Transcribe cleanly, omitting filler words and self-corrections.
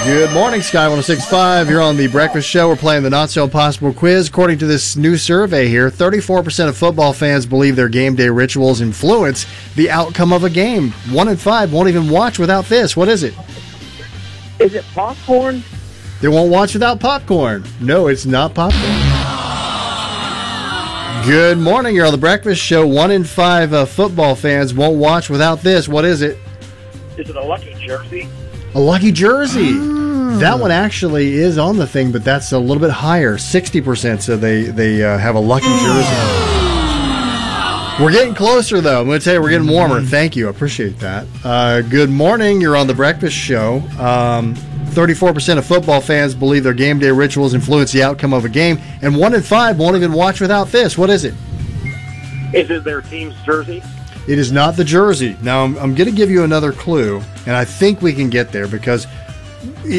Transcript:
Good morning, Sky 106.5. You're on The Breakfast Show. We're playing the Not So Impossible quiz. According to this new survey here, 34% of football fans believe their game day rituals influence the outcome of a game. 1 in 5 won't even watch without this. What is it? Is it popcorn? They won't watch without popcorn. No, it's not popcorn. Good morning. You're on The Breakfast Show. 1 in 5 football fans won't watch without this. What is it? Is it a lucky jersey? A lucky jersey. That one actually is on the thing, but that's a little bit higher. 60% so they have a lucky jersey. We're getting closer, though. I'm going to tell you, we're getting warmer. Thank you. I appreciate that. Good morning. You're on The Breakfast Show. 34% of football fans believe their game day rituals influence the outcome of a game, and 1 in 5 won't even watch without this. What is it? Is it their team's jersey? It is not the jersey. Now, I'm going to give you another clue, and I think we can get there because